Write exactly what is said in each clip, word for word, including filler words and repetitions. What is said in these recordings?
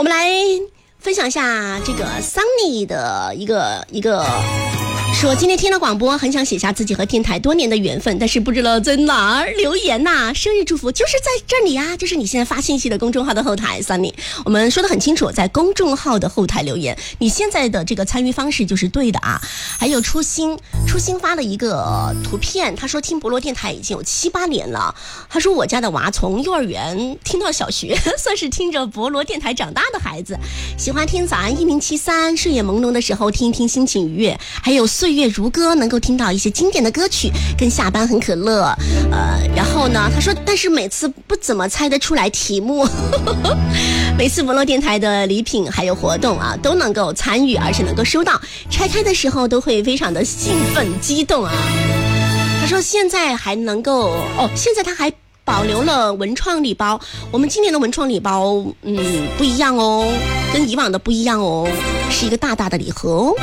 我们来分享一下这个 Sunny 的一个一个说，今天听了广播，很想写下自己和电台多年的缘分，但是不知道在哪儿留言呐、啊。生日祝福就是在这里啊，就是你现在发信息的公众号的后台 Sunny， 我们说得很清楚，在公众号的后台留言，你现在的这个参与方式就是对的啊。还有初心，初心发了一个图片，他说听博罗电台已经有七八年了，他说我家的娃从幼儿园听到小学，算是听着博罗电台长大的孩子，喜欢听早安一零七三，睡眼朦胧的时候听一听心情愉悦，还有岁月如歌，能够听到一些经典的歌曲，跟下班很可乐。呃，然后呢，他说，但是每次不怎么猜得出来题目，每次博罗电台的礼品还有活动啊，都能够参与，而且能够收到，拆开的时候都会非常的兴奋激动啊。他说现在还能够哦，现在他还保留了文创礼包，我们今年的文创礼包嗯不一样哦，跟以往的不一样哦，是一个大大的礼盒哦。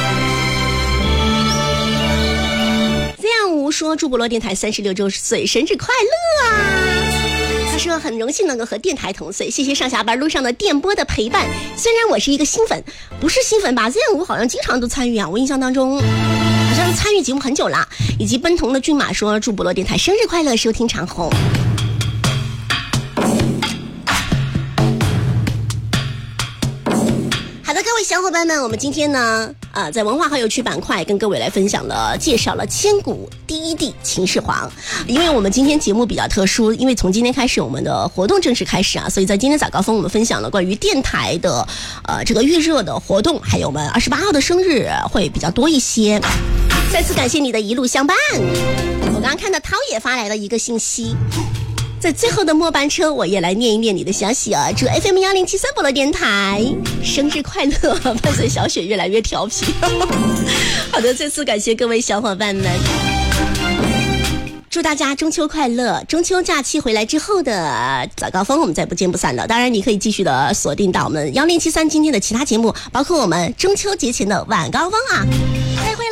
这样无说祝博罗电台三十六周岁生日快乐啊！他说很荣幸能够和电台同岁，谢谢上下班路上的电波的陪伴。虽然我是一个新粉，不是新粉吧？这样我好像经常都参与啊，我印象当中好像参与节目很久啦。以及奔腾的骏马说祝博罗电台生日快乐，收听长虹。好的，各位小伙伴们，我们今天呢啊，在文化好友区板块跟各位来分享了介绍了千古第一帝秦始皇。因为我们今天节目比较特殊，因为从今天开始我们的活动正式开始啊，所以在今天早高峰我们分享了关于电台的呃这个预热的活动，还有我们二十八号的生日会比较多一些。再次感谢你的一路相伴。我刚刚看到涛也发来了一个信息，在最后的末班车，我也来念一念你的消息啊！祝 F M 一零七三博乐电台生日快乐，伴随小雪越来越调皮。好的，再次感谢各位小伙伴们，祝大家中秋快乐！中秋假期回来之后的早高峰，我们再不见不散的。当然，你可以继续的锁定到我们一零七三今天的其他节目，包括我们中秋节前的晚高峰啊！再会了。